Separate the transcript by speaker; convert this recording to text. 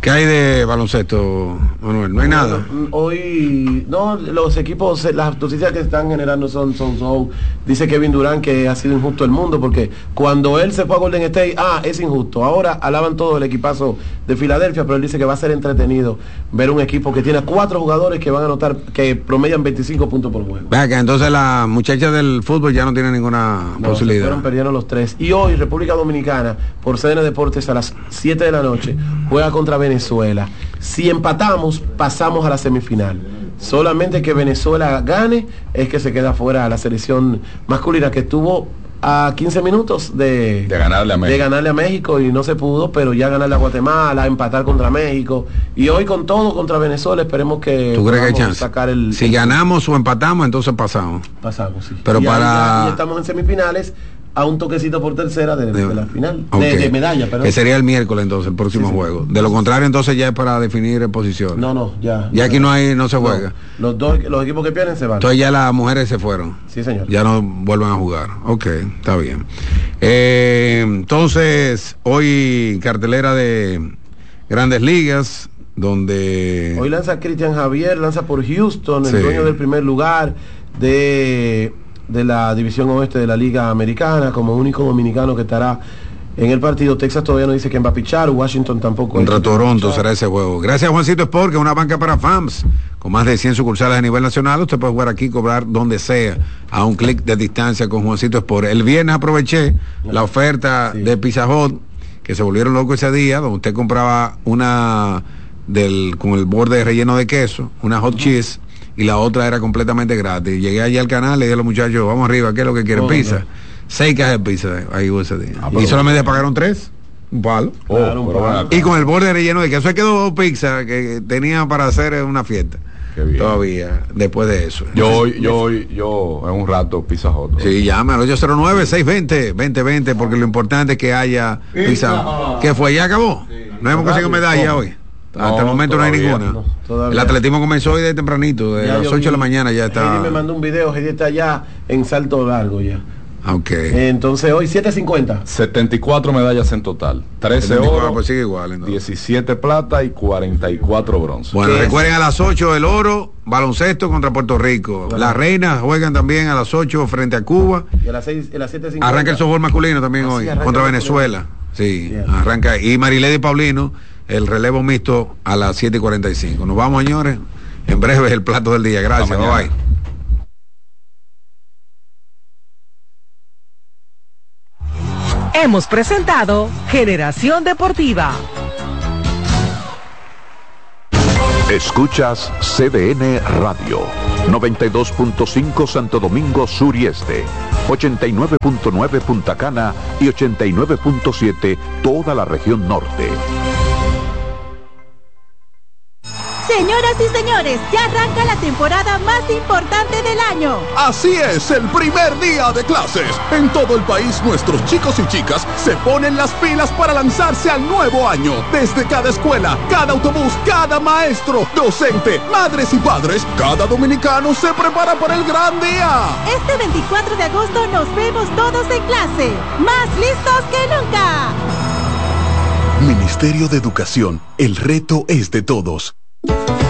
Speaker 1: ¿Qué hay de baloncesto, Manuel? No hay nada.
Speaker 2: Hoy, no, los equipos, las noticias que están generando son. Dice Kevin Durant que ha sido injusto el mundo porque cuando él se fue a Golden State, es injusto. Ahora alaban todo el equipazo de Filadelfia, pero él dice que va a ser entretenido ver un equipo que tiene 4 jugadores que van a anotar, que promedian 25 puntos por juego.
Speaker 1: Vea que entonces las muchachas del fútbol ya no tienen ninguna posibilidad.
Speaker 2: Fueron perdiendo los 3. Y hoy República Dominicana, por CDN Deportes, a las 7 de la noche, juega contra Venezuela. Si empatamos, pasamos a la semifinal. Solamente que Venezuela gane es que se queda fuera la selección masculina, que estuvo a 15 minutos de ganarle a México y no se pudo, pero ya ganarle a Guatemala, empatar contra México y hoy con todo contra Venezuela. Esperemos que
Speaker 1: ¿tú crees que hay chance?
Speaker 2: Sacar
Speaker 1: si ganamos o empatamos, entonces pasamos,
Speaker 2: sí.
Speaker 1: Pero
Speaker 2: ya estamos en semifinales, a un toquecito por tercera de la final, okay. de medalla, perdón.
Speaker 1: Que sería el miércoles entonces, el próximo juego. De lo contrario, entonces ya es para definir posiciones. Ya aquí no se juega.
Speaker 2: Los equipos que pierden se van.
Speaker 1: Entonces ya las mujeres se fueron.
Speaker 2: Sí, señor.
Speaker 1: Ya no vuelven a jugar. Ok, está bien. Entonces, hoy cartelera de Grandes Ligas, donde...
Speaker 2: Hoy lanza Cristian Javier, lanza por Houston, el dueño del primer lugar de la división oeste de la Liga Americana, como único dominicano que estará en el partido. Texas todavía no dice quién va a pichar, Washington tampoco.
Speaker 1: Contra Toronto será ese juego. Gracias a Juancito Sport, que es una banca para fans, con más de 100 sucursales a nivel nacional. Usted puede jugar aquí, cobrar donde sea, a un clic de distancia con Juancito Sport. El viernes aproveché la oferta de Pizza Hut, que se volvieron locos ese día, donde usted compraba una con el borde relleno de queso, una hot cheese, y la otra era completamente gratis. Llegué allá al canal, le dije a los muchachos, vamos arriba, ¿qué es lo que quieren? Pizza. 6 cajas de pizza ahí hubo ese día. Y solamente pagaron 3. Un palo. Y con el borde relleno de queso. Eso quedó 2 pizzas que tenía para hacer una fiesta. Todavía, después de eso.
Speaker 3: Yo en un rato Pizza Hut.
Speaker 1: Sí, llame al 809-620-2020, porque lo importante es que haya pizza. ¿Qué fue? ¿Ya acabó? No hemos conseguido medalla hoy. Hasta el momento no hay ninguna. El atletismo comenzó hoy de tempranito, de las 8 de la mañana ya está.
Speaker 2: Heidi me mandó un video, Heidi está ya en salto largo ya.
Speaker 1: Ok.
Speaker 2: Entonces hoy 7.50.
Speaker 3: 74 medallas en total. 13 oro,
Speaker 1: pues sigue igual,
Speaker 3: 17 plata y 44 bronce.
Speaker 1: Bueno, recuerden a las 8 el oro, baloncesto contra Puerto Rico. Bueno. Las reinas juegan también a las 8 frente a Cuba.
Speaker 2: Y a las 7.50.
Speaker 1: Arranca el softball masculino también hoy, contra Venezuela. Sí, arranca. Y Marilady Paulino, el relevo mixto a las 7:45. Nos vamos, señores. En breve el plato del día. Gracias. Bye.
Speaker 4: Hemos presentado Generación Deportiva.
Speaker 5: Escuchas CDN Radio, 92.5 Santo Domingo Sur y Este, 89.9 Punta Cana y 89.7 toda la región norte.
Speaker 6: Señoras y señores, ya arranca la temporada más importante del año.
Speaker 7: Así es, el primer día de clases. En todo el país, nuestros chicos y chicas se ponen las pilas para lanzarse al nuevo año. Desde cada escuela, cada autobús, cada maestro, docente, madres y padres, cada dominicano se prepara para el gran día.
Speaker 6: Este 24 de agosto nos vemos todos en clase, más listos que nunca.
Speaker 7: Ministerio de Educación, el reto es de todos.